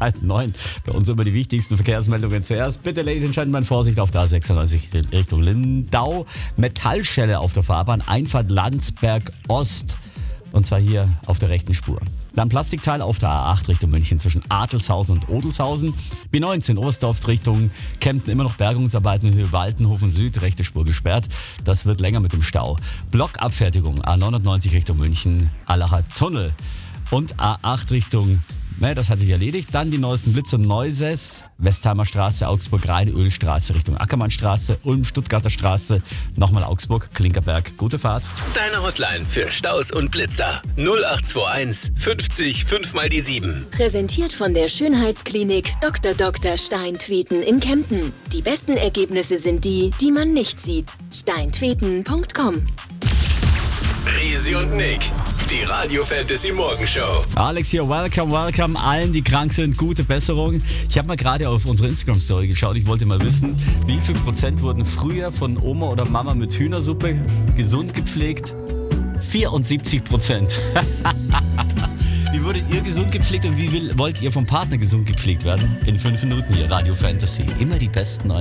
9. Bei uns über die wichtigsten Verkehrsmeldungen zuerst. Bitte, Ladies and Gentlemen, Vorsicht auf der A96 in Richtung Lindau. Metallschelle auf der Fahrbahn, Einfahrt Landsberg Ost. Und zwar hier auf der rechten Spur. Dann Plastikteil auf der A8 Richtung München zwischen Adelshausen und Odelshausen. B19 Oberstdorf Richtung Kempten, immer noch Bergungsarbeiten in Höhe Waltenhofen Süd, rechte Spur gesperrt. Das wird länger mit dem Stau. Blockabfertigung A99 Richtung München, Allacher Tunnel. Und A8 Richtung, das hat sich erledigt. Dann die neuesten Blitzer Neuses, Westheimer Straße, Augsburg Rhein, Ölstraße Richtung Ackermannstraße, Ulm, Stuttgarter Straße, nochmal Augsburg, Klinkerberg. Gute Fahrt. Deine Hotline für Staus und Blitzer 0821 50 5 mal die 7. Präsentiert von der Schönheitsklinik Dr. Steintweten in Kempten. Die besten Ergebnisse sind die, die man nicht sieht. steintweten.com. Risi und Nick, die Radio Fantasy Morgenshow. Alex hier, welcome allen, die krank sind, gute Besserung. Ich habe mal gerade auf unsere Instagram-Story geschaut, ich wollte mal wissen, wie viel Prozent wurden früher von Oma oder Mama mit Hühnersuppe gesund gepflegt? 74%. Wie wurdet ihr gesund gepflegt und wie wollt ihr vom Partner gesund gepflegt werden? In 5 Minuten hier, Radio Fantasy. Immer die besten neuen